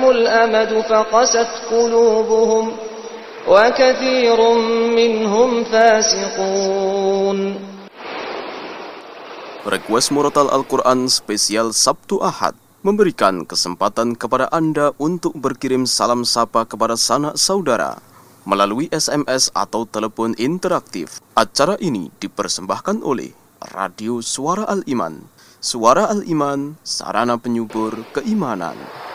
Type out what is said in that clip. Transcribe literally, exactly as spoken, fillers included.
الأمد فقست قلوبهم وكثير منهم فاسقون. Request Murotal Al-Quran spesial Sabtu Ahad memberikan kesempatan kepada Anda untuk berkirim salam sapa kepada sanak saudara melalui S M S atau telepon interaktif. Acara ini dipersembahkan oleh Radio Suara Al-Iman. Suara Al-Iman, sarana penyubur keimanan.